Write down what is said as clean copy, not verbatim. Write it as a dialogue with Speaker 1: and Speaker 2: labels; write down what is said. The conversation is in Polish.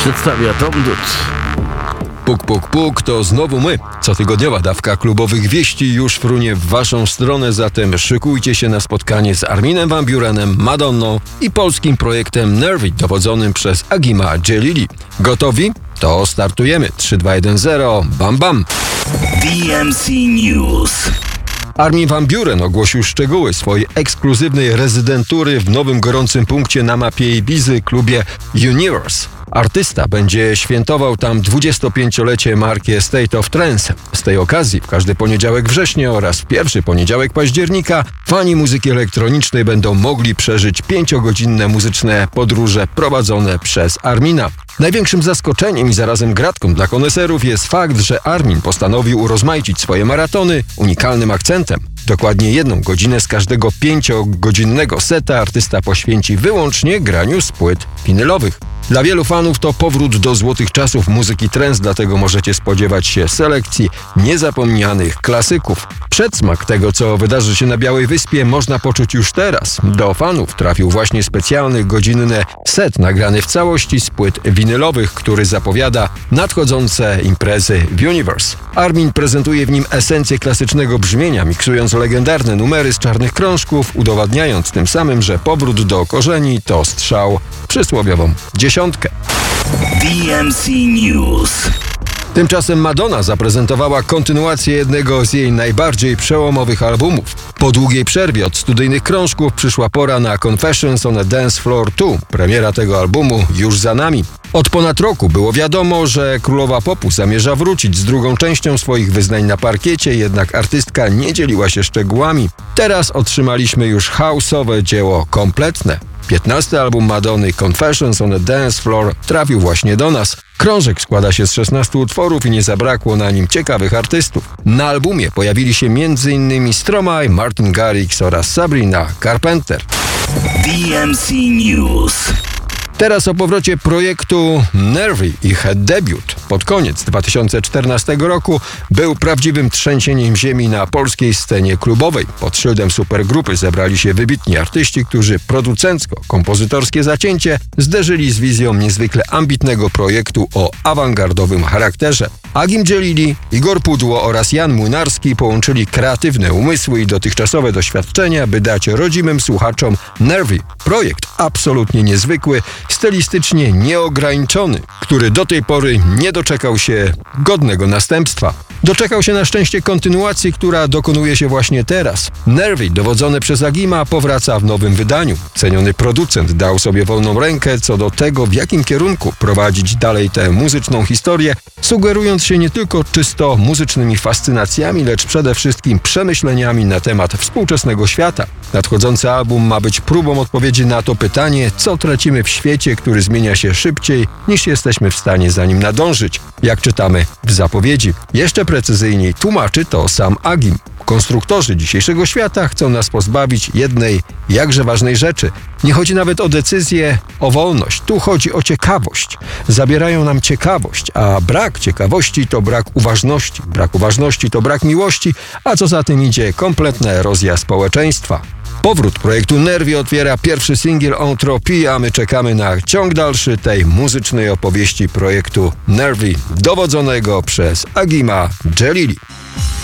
Speaker 1: Przedstawia Tom Dud.
Speaker 2: Puk, puk, puk, to znowu my. Cotygodniowa dawka klubowych wieści już frunie w waszą stronę, zatem szykujcie się na spotkanie z Arminem Van Burenem, Madonną i polskim projektem Nervy, dowodzonym przez Agima Djelili. Gotowi? To startujemy. 3, 2, 1, 0, bam bam!
Speaker 3: DMC News.
Speaker 2: Armin Van Buren ogłosił szczegóły swojej ekskluzywnej rezydentury w nowym gorącym punkcie na mapie Ibizy, klubie Universe. Artysta będzie świętował tam 25-lecie marki State of Trance. Z tej okazji w każdy poniedziałek września oraz w pierwszy poniedziałek października fani muzyki elektronicznej będą mogli przeżyć 5-godzinne muzyczne podróże prowadzone przez Armina. Największym zaskoczeniem i zarazem gratką dla koneserów jest fakt, że Armin postanowił urozmaicić swoje maratony unikalnym akcentem. Dokładnie 1 godzinę z każdego 5-godzinnego seta artysta poświęci wyłącznie graniu z płyt winylowych. Dla wielu fanów to powrót do złotych czasów muzyki trance, dlatego możecie spodziewać się selekcji niezapomnianych klasyków. Przedsmak tego, co wydarzy się na Białej Wyspie, można poczuć już teraz. Do fanów trafił właśnie specjalny godzinny set nagrany w całości z płyt winylowych, który zapowiada nadchodzące imprezy w Universe. Armin prezentuje w nim esencję klasycznego brzmienia, miksując legendarne numery z czarnych krążków, udowadniając tym samym, że powrót do korzeni to strzał w przysłowiową dziesiątkę.
Speaker 3: DMC News.
Speaker 2: Tymczasem Madonna zaprezentowała kontynuację jednego z jej najbardziej przełomowych albumów. Po długiej przerwie od studyjnych krążków przyszła pora na Confessions on a Dance Floor 2. Premiera tego albumu już za nami. Od ponad roku było wiadomo, że królowa popu zamierza wrócić z drugą częścią swoich wyznań na parkiecie, jednak artystka nie dzieliła się szczegółami. Teraz otrzymaliśmy już house'owe dzieło kompletne. 15. album Madonny Confessions on a Dance Floor trafił właśnie do nas. Krążek składa się z 16 utworów i nie zabrakło na nim ciekawych artystów. Na albumie pojawili się m.in. Stromae, Martin Garrix oraz Sabrina Carpenter.
Speaker 3: DMC News.
Speaker 2: Teraz o powrocie projektu Nervy. Ich debiut pod koniec 2014 roku był prawdziwym trzęsieniem ziemi na polskiej scenie klubowej. Pod szyldem supergrupy zebrali się wybitni artyści, którzy producencko-kompozytorskie zacięcie zderzyli z wizją niezwykle ambitnego projektu o awangardowym charakterze. Agim Djelili, Igor Pudło oraz Jan Młynarski połączyli kreatywne umysły i dotychczasowe doświadczenia, by dać rodzimym słuchaczom Nervy. Projekt absolutnie niezwykły, stylistycznie nieograniczony, który do tej pory nie doczekał się godnego następstwa. Doczekał się na szczęście kontynuacji, która dokonuje się właśnie teraz. Nervy, dowodzone przez Agima, powraca w nowym wydaniu. Ceniony producent dał sobie wolną rękę co do tego, w jakim kierunku prowadzić dalej tę muzyczną historię, sugerując się nie tylko czysto muzycznymi fascynacjami, lecz przede wszystkim przemyśleniami na temat współczesnego świata. Nadchodzący album ma być próbą odpowiedzi na to pytanie, co tracimy w świecie, który zmienia się szybciej, niż jesteśmy w stanie za nim nadążyć, jak czytamy w zapowiedzi. Jeszcze precyzyjniej tłumaczy to sam Agim. Konstruktorzy dzisiejszego świata chcą nas pozbawić jednej jakże ważnej rzeczy. Nie chodzi nawet o decyzję, o wolność. Tu chodzi o ciekawość. Zabierają nam ciekawość, a brak ciekawości to brak uważności. Brak uważności to brak miłości, a co za tym idzie, kompletna erozja społeczeństwa. Powrót projektu Nervy otwiera pierwszy singiel Entropii, a my czekamy na ciąg dalszy tej muzycznej opowieści projektu Nervy, dowodzonego przez Agima Djelili.